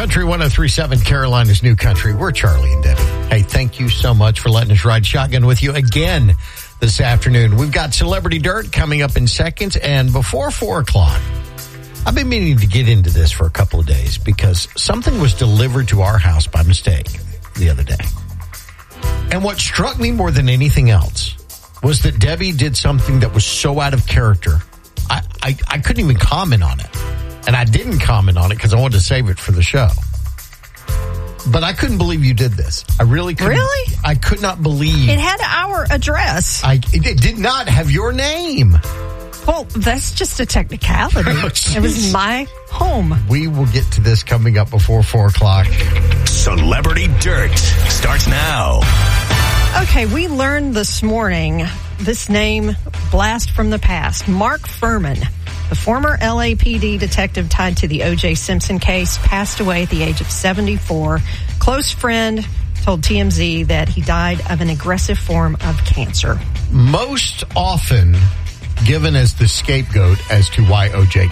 Country 103.7, Carolina's New Country. We're Charlie and Debbie. Hey, thank you so much for letting us ride shotgun with you again this afternoon. We've got Celebrity Dirt coming up in seconds, and before 4 o'clock, I've been meaning to get into this for a couple of days because something was delivered to our house by mistake the other day. And what struck me more than anything else was that Debbie did something that was so out of character. I couldn't even comment on it. And I didn't comment on it because I wanted to save it for the show. But I couldn't believe you did this. I really couldn't. Really? I could not believe. It had our address. It did not have your name. Well, that's just a technicality. Oh, it was my home. We will get to this coming up before 4 o'clock. Celebrity Dirt starts now. Okay, we learned this morning this name, blast from the past. Mark Furman, the former LAPD detective tied to the O.J. Simpson case, passed away at the age of 74. Close friend told TMZ that he died of an aggressive form of cancer. Most often given as the scapegoat as to why O.J.